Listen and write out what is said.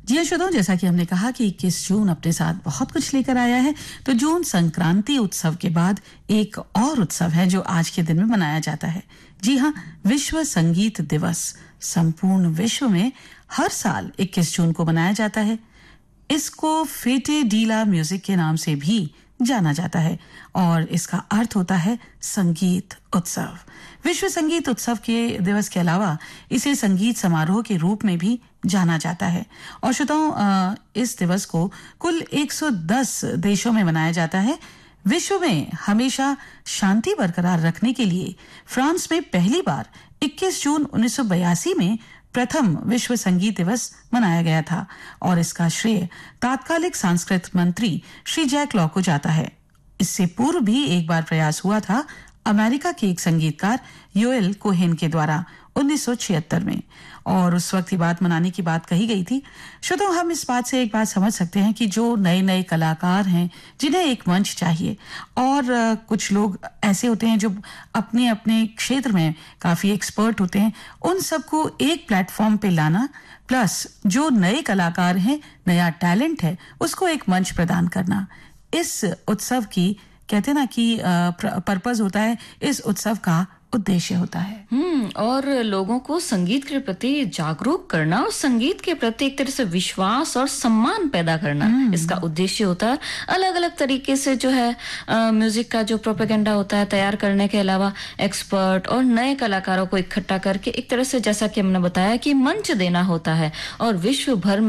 जी हाँ श्रोताओं, जैसा कि हमने कहा कि 21 जून अपने साथ बहुत कुछ लेकर आया है। तो जून संक्रांति उत्सव के बाद एक और उत्सव है जो आज के दिन में मनाया जाता है। जी हाँ, विश्व संगीत दिवस संपूर्ण विश्व में हर साल 21 जून को मनाया जाता है। इसको फेटे डीला म्यूजिक के नाम से भी जाना जाता है और इसका अर्थ होता है संगीत उत्सव। विश्व संगीत उत्सव के दिवस के अलावा इसे संगीत समारोह के रूप में भी जाना जाता है। और श्रोताओं, इस दिवस को कुल 110 देशों में मनाया जाता है। विश्व में हमेशा शांति बरकरार रखने के लिए फ्रांस में पहली बार 21 जून 1982 में प्रथम विश्व संगीत दिवस मनाया गया था और इसका श्रेय तात्कालिक सांस्कृतिक मंत्री श्री जैक लॉ को जाता है। इससे पूर्व भी एक बार प्रयास हुआ था अमेरिका के एक संगीतकार योएल कोहेन के द्वारा 1976 में, और उस वक्त ये बात मनाने की बात कही गई थी। श्रोताओ, हम इस बात से एक बात समझ सकते हैं कि जो नए नए कलाकार हैं जिन्हें एक मंच चाहिए, और कुछ लोग ऐसे होते हैं जो अपने अपने क्षेत्र में काफी एक्सपर्ट होते हैं, उन सबको एक प्लेटफॉर्म पे लाना, प्लस जो नए कलाकार हैं, नया टैलेंट है, उसको एक मंच प्रदान करना, इस उत्सव की कहते हैं ना कि पर्पस होता है, इस उत्सव का उद्देश्य होता है। और लोगों को संगीत के प्रति जागरूक करना और संगीत के प्रति एक तरह से विश्वास और सम्मान पैदा करना इसका उद्देश्य होता है। अलग अलग तरीके से जो है म्यूजिक का जो प्रोपेगेंडा होता है तैयार करने के अलावा एक्सपर्ट और नए कलाकारों को इकट्ठा करके एक तरह से, जैसा कि हमने बताया, कि मंच देना होता है और विश्व भर